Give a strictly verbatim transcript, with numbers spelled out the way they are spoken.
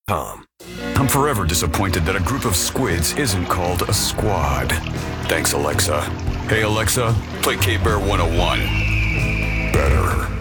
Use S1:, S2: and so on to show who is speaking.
S1: Com. I'm forever disappointed that a group of squids isn't called a squad. Thanks, Alexa. Hey, Alexa, play K-Bear one oh one. Better.